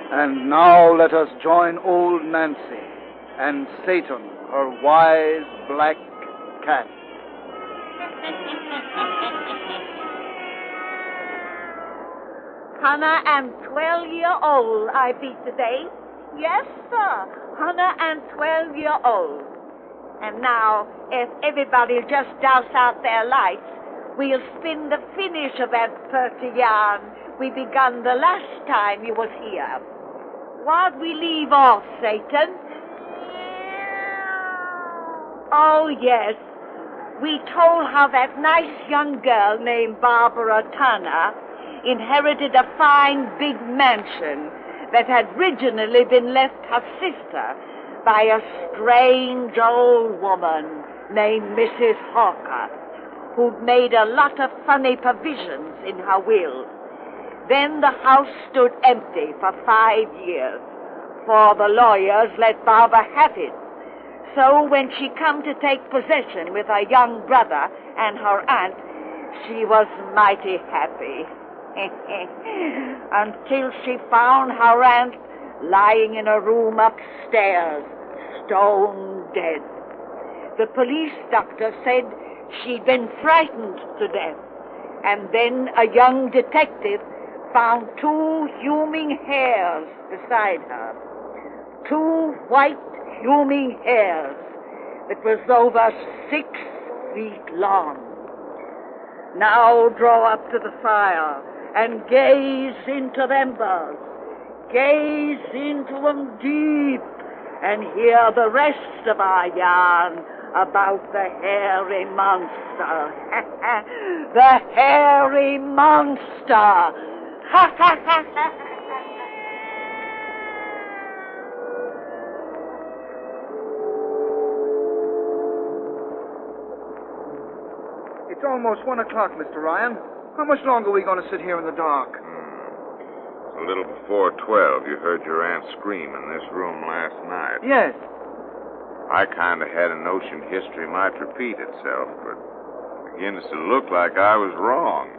And now let us join old Nancy and Satan, her wise black cat. 112-year-old I be today. Yes, sir, 112-year-old. And now, if everybody just douse out their lights, we'll spin the finish of that 30 yarn we begun the last time you was here. Why'd we leave off, Satan? Oh, yes. We told how that nice young girl named Barbara Turner inherited a fine big mansion that had originally been left her sister by a strange old woman named Mrs. Hawker, who'd made a lot of funny provisions in her will. Then the house stood empty for 5 years, for the lawyers let Barbara have it. So when she come to take possession with her young brother and her aunt, she was mighty happy. Until she found her aunt lying in a room upstairs, stone dead. The police doctor said she'd been frightened to death. And then a young detective found 2 human hairs beside her. 2 white human hairs that was over 6 feet long. Now draw up to the fire and gaze into them embers. Gaze into them deep and hear the rest of our yarn about the hairy monster. The hairy monster. Ha ha ha ha ha. It's almost 1 o'clock, Mr. Ryan. How much longer are we going to sit here in the dark? It's a little before 12. You heard your aunt scream in this room last night. Yes. I kind of had a notion history might repeat itself, but it begins to look like I was wrong.